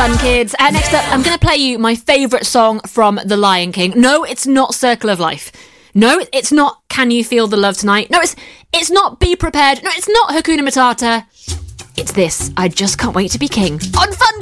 fun, kids. Next up, I'm going to play you my favourite song from The Lion King. No, it's not Circle of Life. No, it's not Can You Feel the Love Tonight. No, it's not Be Prepared. No, it's not Hakuna Matata. It's this, I Just Can't Wait to Be King. On Fun